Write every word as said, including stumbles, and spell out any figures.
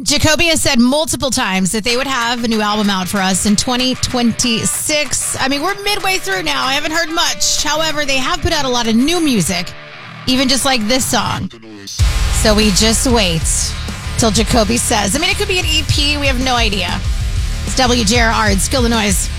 Jacoby has said multiple times that they would have a new album out for us in twenty twenty-six. I mean, we're midway through now. I haven't heard much. However, they have put out a lot of new music, even just like this song. So we just wait till Jacoby says. I mean, it could be an E P. We have no idea. It's W J R R. It's Kill the Noise.